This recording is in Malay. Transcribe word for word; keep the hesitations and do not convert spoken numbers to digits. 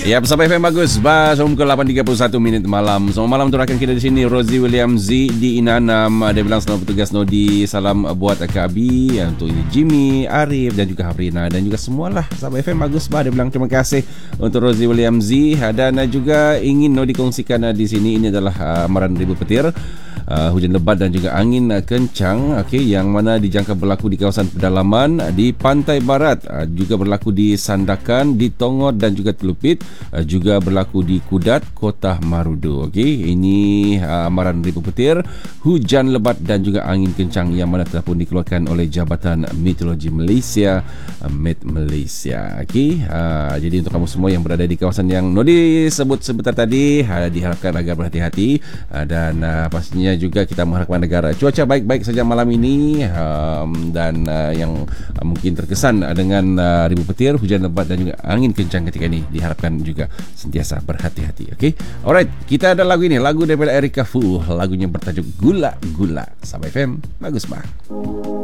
Ya, bersama F M Bagus Bah, sampai pukul lapan tiga puluh satu minit malam. Selamat malam untuk rakan kita di sini, Rosie William Z di Inanam. Dia bilang selamat bertugas Nodi. Salam buat Kak Abi, untuk Jimmy, Arif dan juga Habrina dan juga semualah sahabat F M Bagus Bah. Dia bilang terima kasih untuk Rosie William Z dan juga ingin Nodi kongsikan di sini. Ini adalah amaran ribu petir. Uh, hujan lebat dan juga angin uh, kencang, okay, yang mana dijangka berlaku di kawasan pedalaman di pantai barat, uh, juga berlaku di Sandakan, di Tongot dan juga Telupit, uh, juga berlaku di Kudat, Kota Marudu. Okay, ini uh, amaran ribu petir, hujan lebat dan juga angin kencang yang mana telah pun dikeluarkan oleh Jabatan Meteorologi Malaysia, uh, Met Malaysia. Okay, uh, jadi untuk kamu semua yang berada di kawasan yang Nodi sebut sebentar tadi, uh, diharapkan agar berhati-hati, uh, dan uh, pastinya juga kita mengharapkan negara cuaca baik-baik saja malam ini, um, dan uh, yang uh, mungkin terkesan uh, dengan uh, ribu petir, hujan lebat dan juga angin kencang ketika ini diharapkan juga sentiasa berhati-hati. Okay, alright, kita ada lagu ini, lagu daripada Erika Fu, lagunya bertajuk Gula Gula. Sahabat F M Bagus Bah.